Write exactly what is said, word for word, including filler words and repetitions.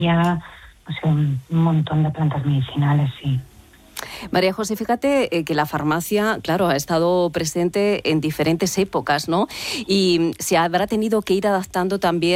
ya, o sea, un montón de plantas medicinales, sí. María José, fíjate eh, que la farmacia, claro, ha estado presente en diferentes épocas, ¿no? Y se habrá tenido que ir adaptando también